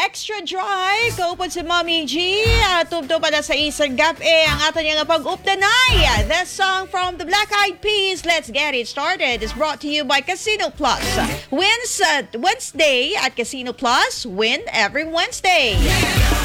Extra dry, kaupod si Mommy G. Tubto pa na sa isang gap ang ato niya nga pag-updanay. This song from the Black Eyed Peas, Let's Get It Started, is brought to you by Casino Plus. Wins Wednesday at Casino Plus, win every Wednesday.